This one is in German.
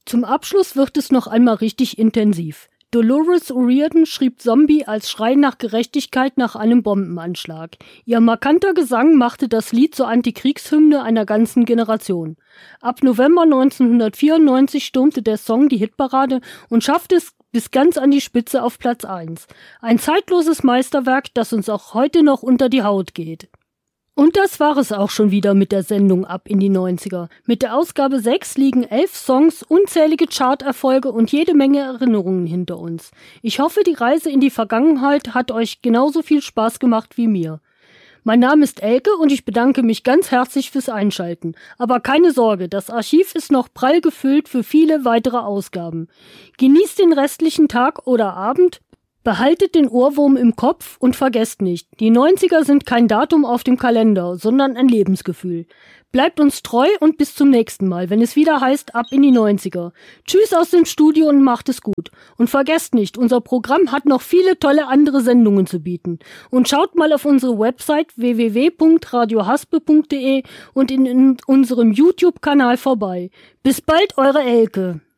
Zum Abschluss wird es noch einmal richtig intensiv. Dolores O'Riordan schrieb Zombie als Schrei nach Gerechtigkeit nach einem Bombenanschlag. Ihr markanter Gesang machte das Lied zur Antikriegshymne einer ganzen Generation. Ab November 1994 stürmte der Song die Hitparade und schaffte es bis ganz an die Spitze auf Platz 1. Ein zeitloses Meisterwerk, das uns auch heute noch unter die Haut geht. Und das war es auch schon wieder mit der Sendung Ab in die 90er. Mit der Ausgabe 6 liegen 11 Songs, unzählige Charterfolge und jede Menge Erinnerungen hinter uns. Ich hoffe, die Reise in die Vergangenheit hat euch genauso viel Spaß gemacht wie mir. Mein Name ist Elke und ich bedanke mich ganz herzlich fürs Einschalten. Aber keine Sorge, das Archiv ist noch prall gefüllt für viele weitere Ausgaben. Genießt den restlichen Tag oder Abend. Behaltet den Ohrwurm im Kopf und vergesst nicht, die 90er sind kein Datum auf dem Kalender, sondern ein Lebensgefühl. Bleibt uns treu und bis zum nächsten Mal, wenn es wieder heißt Ab in die 90er. Tschüss aus dem Studio und macht es gut. Und vergesst nicht, unser Programm hat noch viele tolle andere Sendungen zu bieten. Und schaut mal auf unsere Website www.radiohaspe.de und in unserem YouTube-Kanal vorbei. Bis bald, eure Elke.